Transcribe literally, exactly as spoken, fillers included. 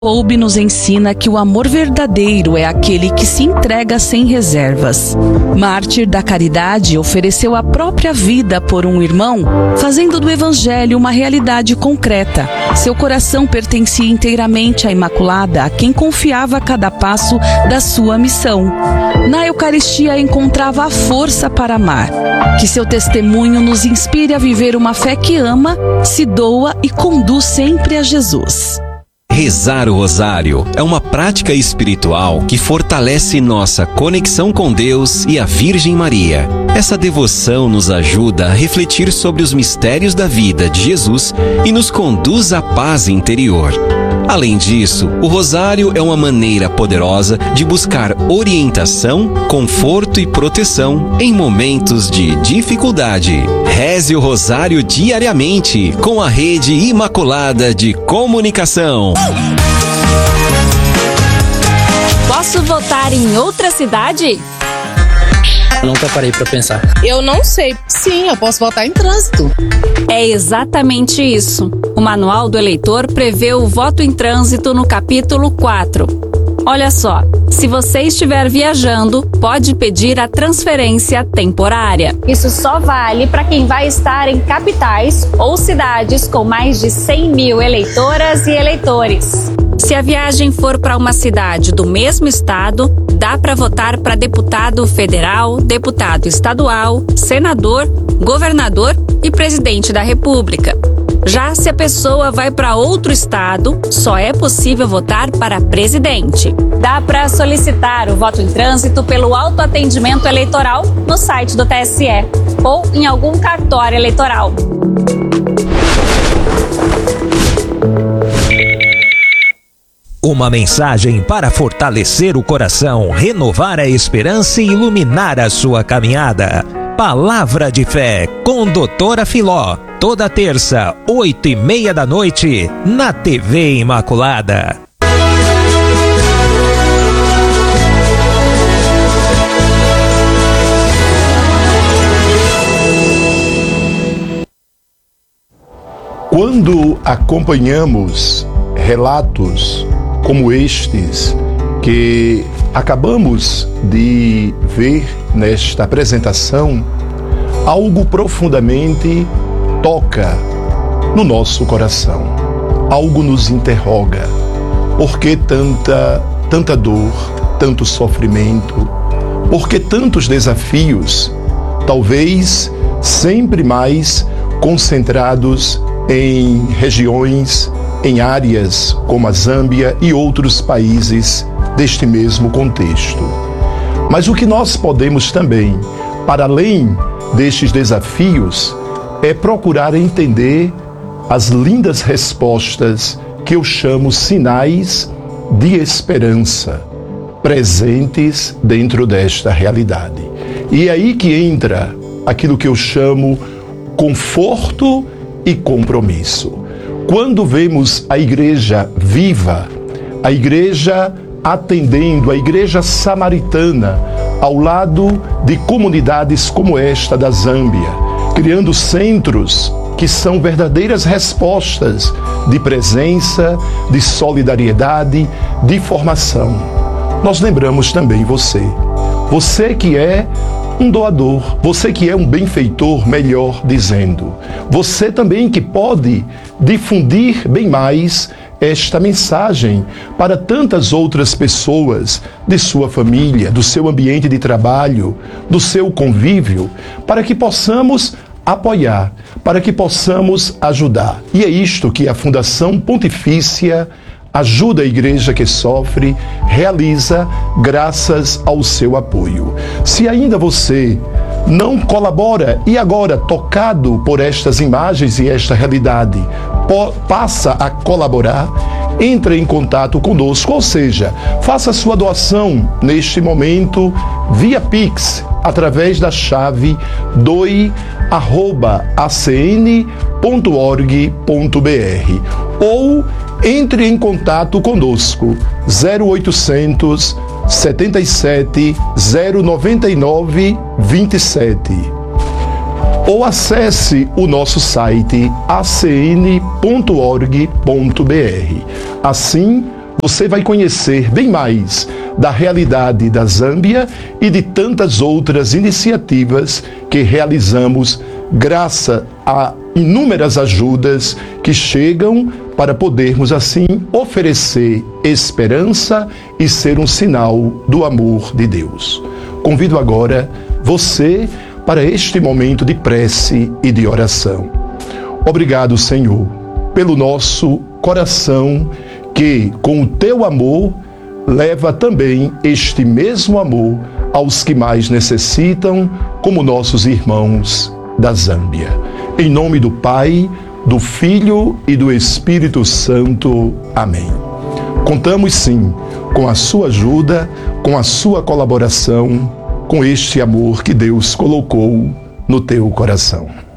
Kolbe nos ensina que o amor verdadeiro é aquele que se entrega sem reservas. Mártir da caridade, ofereceu a própria vida por um irmão, fazendo do Evangelho uma realidade concreta. Seu coração pertencia inteiramente à Imaculada, a quem confiava a cada passo da sua missão. Na Eucaristia encontrava a força para amar. Que seu testemunho nos inspire a viver uma fé que ama, se doa e conduz sempre a Jesus. Rezar o rosário é uma prática espiritual que fortalece nossa conexão com Deus e a Virgem Maria. Essa devoção nos ajuda a refletir sobre os mistérios da vida de Jesus e nos conduz à paz interior. Além disso, o rosário é uma maneira poderosa de buscar orientação, conforto e proteção em momentos de dificuldade. Reze o rosário diariamente com a Rede Imaculada de Comunicação. Posso votar em outra cidade? Nunca parei pra pensar. Eu não sei. Sim, eu posso votar em trânsito. É exatamente isso. O Manual do Eleitor prevê o voto em trânsito no capítulo quatro. Olha só, se você estiver viajando, pode pedir a transferência temporária. Isso só vale para quem vai estar em capitais ou cidades com mais de cem mil eleitoras e eleitores. Se a viagem for para uma cidade do mesmo estado, dá para votar para deputado federal, deputado estadual, senador, governador e presidente da República. Já se a pessoa vai para outro estado, só é possível votar para presidente. Dá para solicitar o voto em trânsito pelo autoatendimento eleitoral no site do T S E ou em algum cartório eleitoral. Uma mensagem para fortalecer o coração, renovar a esperança e iluminar a sua caminhada. Palavra de Fé com doutora Filó. Toda terça, oito e meia da noite, na T V Imaculada. Quando acompanhamos relatos como estes que acabamos de ver nesta apresentação, algo profundamente toca no nosso coração. Algo nos interroga. Por que tanta, tanta dor, tanto sofrimento? Por que tantos desafios? Talvez sempre mais concentrados em regiões, em áreas como a Zâmbia e outros países deste mesmo contexto. Mas o que nós podemos também, para além destes desafios, é procurar entender as lindas respostas que eu chamo sinais de esperança, presentes dentro desta realidade. E é aí que entra aquilo que eu chamo conforto e compromisso. Quando vemos a igreja viva, a igreja atendendo, a igreja samaritana, ao lado de comunidades como esta da Zâmbia, criando centros que são verdadeiras respostas de presença, de solidariedade, de formação. Nós lembramos também você, você que é um doador, você que é um benfeitor, melhor dizendo, você também que pode difundir bem mais esta mensagem para tantas outras pessoas de sua família, do seu ambiente de trabalho, do seu convívio, para que possamos apoiar, para que possamos ajudar. E é isto que a Fundação Pontifícia Ajuda a Igreja que Sofre realiza graças ao seu apoio. Se ainda você não colabora e agora, tocado por estas imagens e esta realidade, passa a colaborar, entre em contato conosco, ou seja, faça sua doação neste momento via Pix, através da chave doe arroba a c n ponto org ponto b r ou entre em contato conosco zero oitocentos, setenta e sete, zero noventa e nove, vinte e sete ou acesse o nosso site a c n ponto org ponto b r. Assim, você vai conhecer bem mais da realidade da Zâmbia e de tantas outras iniciativas que realizamos graças a inúmeras ajudas que chegam para podermos assim oferecer esperança e ser um sinal do amor de Deus. Convido agora você para este momento de prece e de oração. Obrigado, Senhor, pelo nosso coração que, com o teu amor, leva também este mesmo amor aos que mais necessitam, como nossos irmãos da Zâmbia. Em nome do Pai, do Filho e do Espírito Santo. Amém. Contamos sim com a sua ajuda, com a sua colaboração, com este amor que Deus colocou no teu coração.